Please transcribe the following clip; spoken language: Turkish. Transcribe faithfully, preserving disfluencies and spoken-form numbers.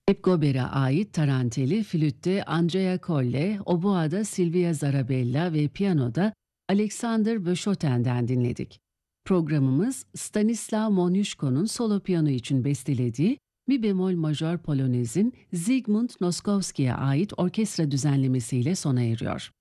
Gober'e ait taranteli, flütte Andrea Colle, oboada Silvia Zarabella ve piyanoda Alexander Vöchoten'den dinledik. Programımız Stanislav Moniuszko'nun solo piyano için bestelediği mi bemol majör polonezin Zygmunt Noskowski'ye ait orkestra düzenlemesiyle sona eriyor.